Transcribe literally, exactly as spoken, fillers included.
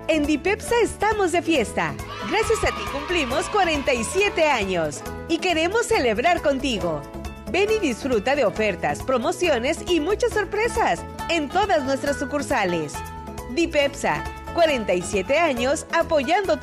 En Dipepsa estamos de fiesta. Gracias a ti cumplimos cuarenta y siete años y queremos celebrar contigo. Ven y disfruta de ofertas, promociones y muchas sorpresas en todas nuestras sucursales. Dipepsa, cuarenta y siete años apoyando tu